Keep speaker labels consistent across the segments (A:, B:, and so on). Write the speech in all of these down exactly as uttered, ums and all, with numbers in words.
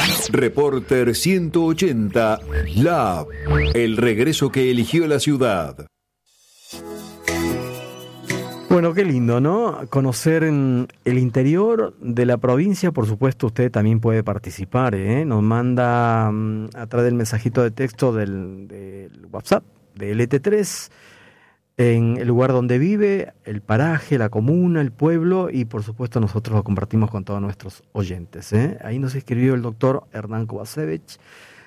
A: Reporter ciento ochenta, Lab, el regreso que eligió la ciudad.
B: Bueno, qué lindo, ¿no? Conocer en el interior de la provincia. Por supuesto, usted también puede participar, ¿eh? Nos manda um, a través del mensajito de texto del, del WhatsApp de L T tres, en el lugar donde vive, el paraje, la comuna, el pueblo, y por supuesto nosotros lo compartimos con todos nuestros oyentes, ¿eh? Ahí nos escribió el doctor Hernán Kovacevic,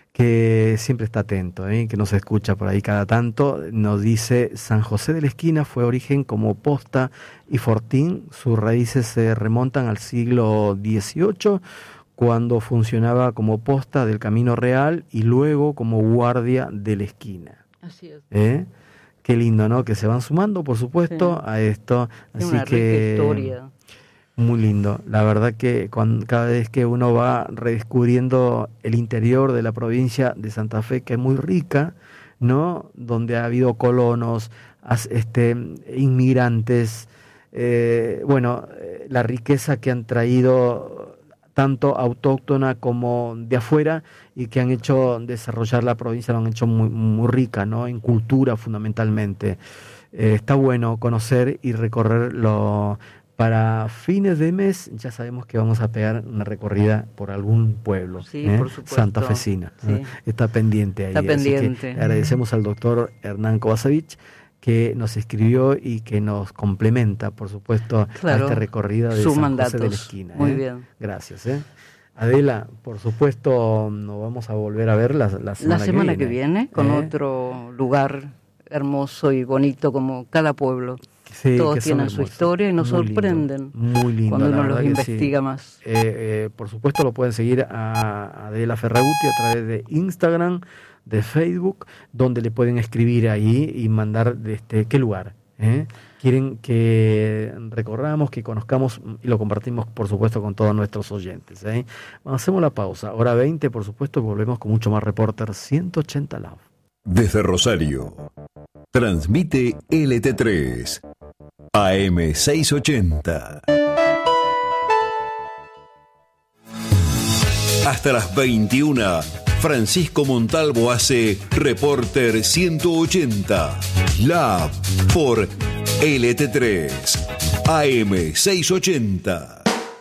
B: que siempre está atento, ¿eh? Que nos escucha por ahí cada tanto. Nos dice: San José de la Esquina fue origen como posta y fortín. Sus raíces se remontan al siglo dieciocho, cuando funcionaba como posta del Camino Real y luego como guardia de la esquina.
C: Así es.
B: ¿Eh? Qué lindo, ¿no? Que se van sumando, por supuesto, sí, a esto.
C: Es
B: Así
C: una
B: que
C: rica historia.
B: Muy lindo. La verdad que cuando, cada vez que uno va redescubriendo el interior de la provincia de Santa Fe, que es muy rica, ¿no? Donde ha habido colonos, este, inmigrantes, eh, bueno, la riqueza que han traído tanto autóctona como de afuera y que han hecho desarrollar la provincia, lo han hecho muy, muy rica, ¿no? En cultura fundamentalmente. Eh, está bueno conocer y recorrerlo. Para fines de mes ya sabemos que vamos a pegar una recorrida por algún pueblo,
C: sí,
B: ¿eh?
C: por supuesto.
B: Santafesina.
C: Sí.
B: ¿eh? Está pendiente ahí.
C: Está pendiente.
B: Agradecemos al doctor Hernán Kovacevic, que nos escribió y que nos complementa, por supuesto,
C: claro,
B: a este recorrido de
C: San
B: mandatos. José de la Esquina.
C: Muy
B: ¿eh?
C: bien.
B: Gracias. ¿eh? Adela, por supuesto, nos vamos a volver a ver la, la semana,
C: la semana
B: que viene,
C: que viene con
B: ¿eh?
C: otro lugar hermoso y bonito como cada pueblo.
B: Sí,
C: todos tienen su historia y nos
B: muy
C: sorprenden
B: lindo, muy lindo,
C: cuando uno los investiga
B: sí.
C: más.
B: Eh, eh, por supuesto lo pueden seguir a Adela Ferraguti a través de Instagram, de Facebook, donde le pueden escribir ahí y mandar de este qué lugar ¿eh? quieren que recorramos, que conozcamos y lo compartimos por supuesto con todos nuestros oyentes. ¿eh? Bueno, hacemos la pausa, hora veinte por supuesto, y volvemos con mucho más Reporter ciento ochenta Love.
A: Desde Rosario, transmite L T tres, A M seiscientos ochenta. Hasta las veintiuna, Francisco Montalvo hace Reporter ciento ochenta, Lab, por L T tres, A M seiscientos ochenta.